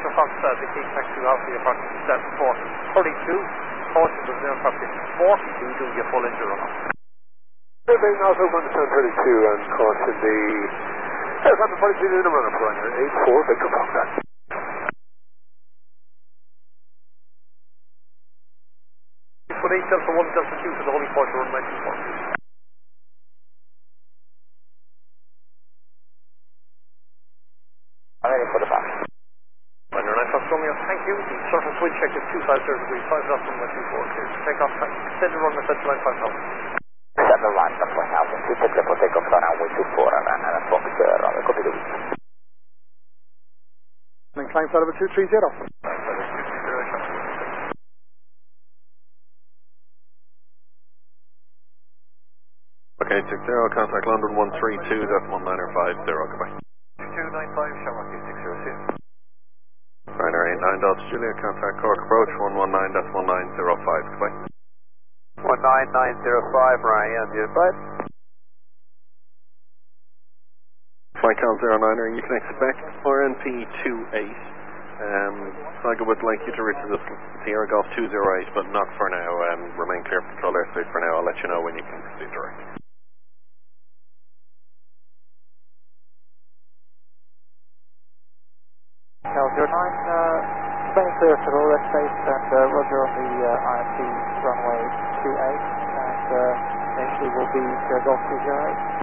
Fox, the key taxi out for your approximately 740. 32, caution to the aircraft is 42, do your full engine run off. Being also going to turn 32 and caution the aircraft 42 in the runner for runner 84, Victor Fox. Put 8 Delta 1 Delta 2 to the holy point run 94. Ready for the box. Runner 9 Fox Romeo, thank you. The surface wind check is 250 degrees, 5 knots from 124. Clear to take off, extend the runway set to line 5000. Set the line up 1000, two clear for takeoff on runway 24 and runner Fox, runway copy the wind. And climb flight over 230. Okay, 60, contact London 132, that's 19050, goodbye. 2295, Shamrock 606. Ryanair 89 Delta Julia, contact Cork approach 119, that's 1905, goodbye. 19905, Ryan, goodbye. Flight count 09er, you can expect RNP 28. Tiger would like you to reach the Sierra Golf 208, but not for now. Remain clear of control airspace for now. I'll let you know when you can proceed direct. Cal 09, remaining clear of control airspace and roger on the IMC runway 28 and initially will be Sierra Golf 208.